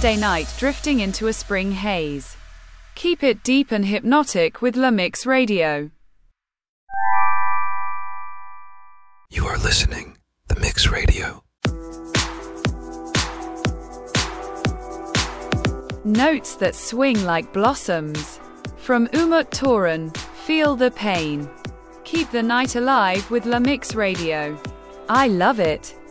Thursday night drifting into a spring haze. Keep it deep and hypnotic with La Mix Radio. You are listening The Mix Radio. Notes that swing like blossoms. From Umut Toran, Feel the Pain. Keep the night alive with La Mix Radio. I love it.